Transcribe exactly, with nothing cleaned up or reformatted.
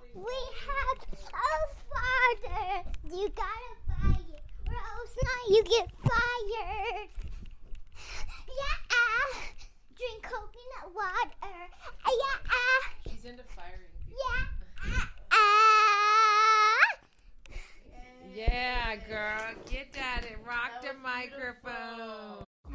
We have a father. You gotta buy it, or else not you get fired. Yeah. Drink coconut water. Yeah. She's into firing people. Yeah. Yeah, girl. Get that and rock the microphone.